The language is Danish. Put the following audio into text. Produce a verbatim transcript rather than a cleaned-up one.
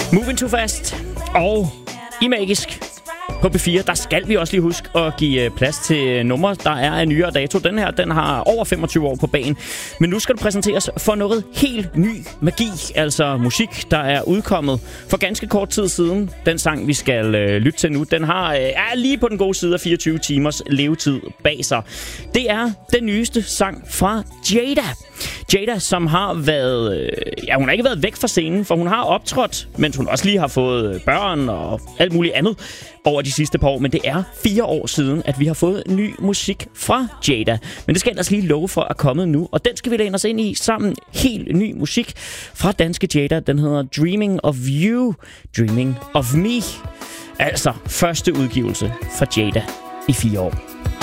Moving Too Fast og i Magisk på B fire, der skal vi også lige huske at give plads til numre, der er af nyere dato. Den her, den har over femogtyve år på bagen. Men nu skal du præsenteres for noget helt ny magi, altså musik, der er udkommet for ganske kort tid siden. Den sang, vi skal øh, lytte til nu, den har øh, er lige på den gode side af fireogtyve timers levetid bag sig. Det er den nyeste sang fra Jada. Jada, som har været... Øh, ja, hun har ikke været væk fra scenen, for hun har optrådt, mens hun også lige har fået børn og alt muligt andet over de sidste par år. Men det er fire år siden, at vi har fået ny musik fra Jada. Men det skal ellers lige love for at komme nu. Og den skal vi læne os ind i sammen. Helt ny musik fra danske Jada. Den hedder Dreaming of You, Dreaming of Me. Altså første udgivelse fra Jada i fire år.